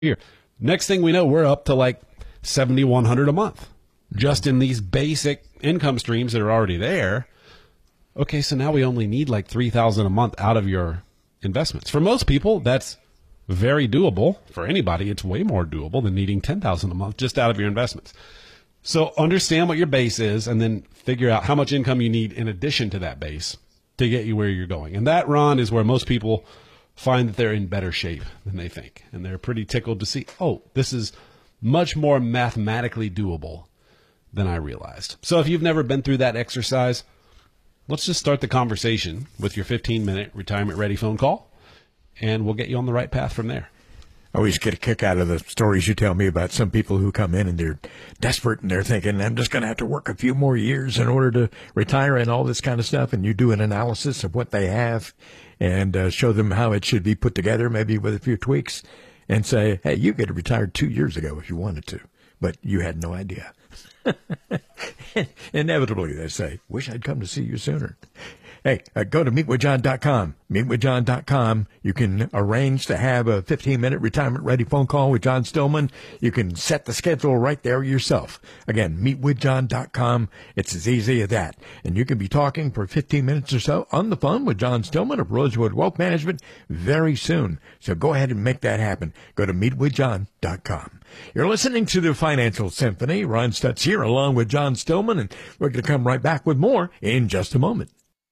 year. Next thing we know, we're up to like $7,100 a month just in these basic income streams that are already there. Okay, so now we only need like $3,000 a month out of your investments. For most people, that's very doable. For anybody, it's way more doable than needing $10,000 a month just out of your investments. So understand what your base is and then figure out how much income you need in addition to that base to get you where you're going. And that, Ron, is where most people find that they're in better shape than they think. And they're pretty tickled to see, oh, this is much more mathematically doable than I realized. So if you've never been through that exercise, let's just start the conversation with your 15-minute retirement ready phone call, and we'll get you on the right path from there. I always get a kick out of the stories you tell me about some people who come in and they're desperate and they're thinking, I'm just going to have to work a few more years in order to retire and all this kind of stuff. And you do an analysis of what they have and show them how it should be put together, maybe with a few tweaks, and say, hey, you could have retired 2 years ago if you wanted to, but you had no idea. Inevitably, they say, wish I'd come to see you sooner. Hey, go to meetwithjohn.com. Meetwithjohn.com. You can arrange to have a 15-minute retirement-ready phone call with John Stillman. You can set the schedule right there yourself. Again, meetwithjohn.com. It's as easy as that. And you can be talking for 15 minutes or so on the phone with John Stillman of Rosewood Wealth Management very soon. So go ahead and make that happen. Go to meetwithjohn.com. You're listening to the Financial Symphony. Ron Stutz here along with John Stillman, and we're going to come right back with more in just a moment.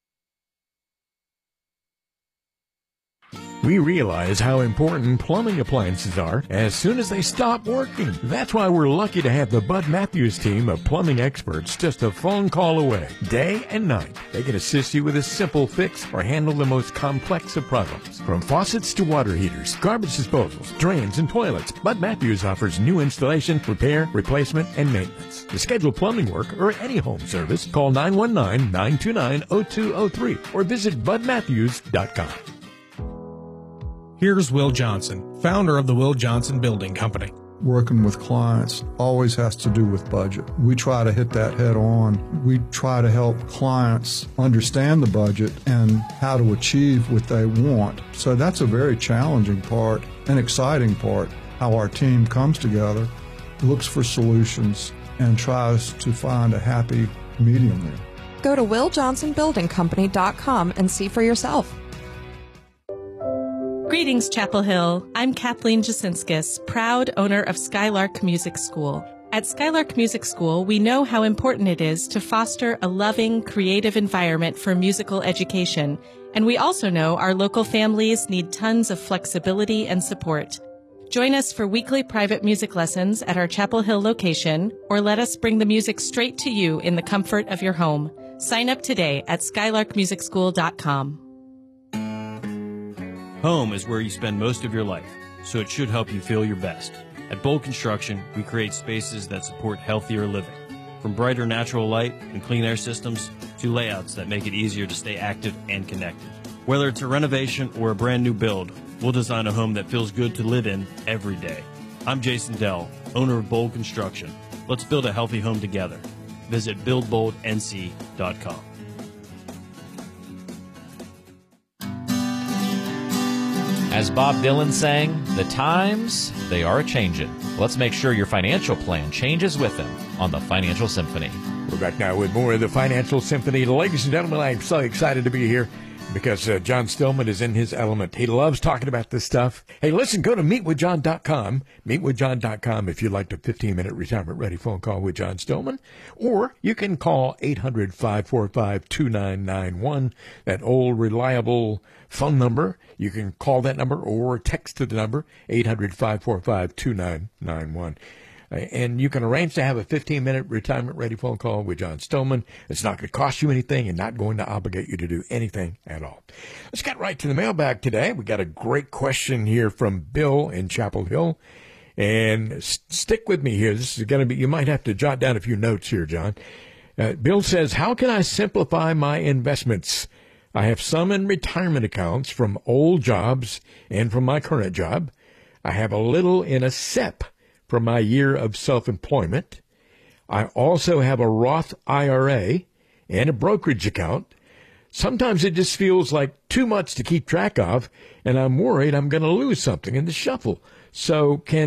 We realize how important plumbing appliances are as soon as they stop working. That's why we're lucky to have the Bud Matthews team of plumbing experts just a phone call away, day and night. They can assist you with a simple fix or handle the most complex of problems. From faucets to water heaters, garbage disposals, drains, and toilets, Bud Matthews offers new installation, repair, replacement, and maintenance. To schedule plumbing work or any home service, call 919-929-0203 or visit budmatthews.com. Here's Will Johnson, founder of the Will Johnson Building Company. Working with clients always has to do with budget. We try to hit that head on. We try to help clients understand the budget and how to achieve what they want. So that's a very challenging part and exciting part, how our team comes together, looks for solutions, and tries to find a happy medium there. Go to willjohnsonbuildingcompany.com and see for yourself. Greetings, Chapel Hill. I'm Kathleen Jasinskis, proud owner of Skylark Music School. At Skylark Music School, we know how important it is to foster a loving, creative environment for musical education, and we also know our local families need tons of flexibility and support. Join us for weekly private music lessons at our Chapel Hill location, or let us bring the music straight to you in the comfort of your home. Sign up today at skylarkmusicschool.com. Home is where you spend most of your life, so it should help you feel your best. At Bold Construction, we create spaces that support healthier living. From brighter natural light and clean air systems to layouts that make it easier to stay active and connected. Whether it's a renovation or a brand new build, we'll design a home that feels good to live in every day. I'm Jason Dell, owner of Bold Construction. Let's build a healthy home together. Visit buildboldnc.com. As Bob Dylan sang, the times, they are a-changin'. Let's make sure your financial plan changes with them on the Financial Symphony. We're back now with more of the Financial Symphony. Ladies and gentlemen, I'm so excited to be here because John Stillman is in his element. He loves talking about this stuff. Hey, listen, go to meetwithjohn.com, meetwithjohn.com if you'd like a 15-minute retirement-ready phone call with John Stillman. Or you can call 800-545-2991, that old reliable phone number. You can call that number or text to the number, 800-545-2991. And you can arrange to have a 15-minute retirement-ready phone call with John Stillman. It's not going to cost you anything and not going to obligate you to do anything at all. Let's get right to the mailbag today. We got a great question here from Bill in Chapel Hill. And stick with me here. This is going to be, you might have to jot down a few notes here, John. Bill says, how can I simplify my investments? I have some in retirement accounts from old jobs and from my current job. I have a little in a SEP from my year of self-employment. I also have a Roth IRA and a brokerage account. Sometimes it just feels like too much to keep track of, and I'm worried I'm going to lose something in the shuffle. So can